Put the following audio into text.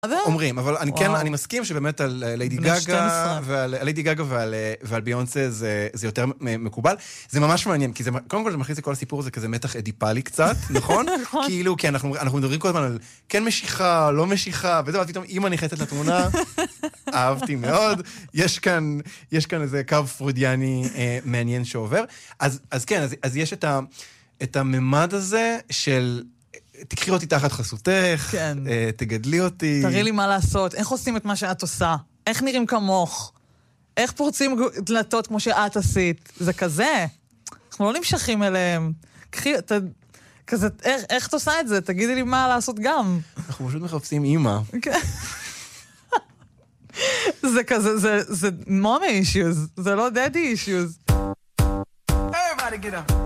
אומרים, אבל אני מסכים שבאמת על ליידי גגה ועל ביונסה זה יותר מקובל. זה ממש מעניין, כי קודם כל זה מכניס לכל הסיפור הזה כזה מתח אדיפלי קצת, נכון? כאילו, כי אנחנו מדברים כל הזמן על כן משיכה, לא משיכה, וזה, פתאום אמא נכנסת לתמונה, אהבתי מאוד, יש כאן איזה קו פרוידיאני מעניין שעובר. אז כן, אז יש את הממד הזה של תקחי אותי תחת חסותך, תגדלי אותי. תראי לי מה לעשות, איך עושים את מה שאת עושה? איך נראים כמוך? איך פורצים דלתות כמו שאת עשית? זה כזה. אנחנו לא נמשכים אליהם. כזה, איך את עושה את זה? תגידי לי מה לעשות גם. אנחנו פשוט מחפשים אימא. זה כזה, זה mommy issues, זה לא daddy issues. Everybody get up.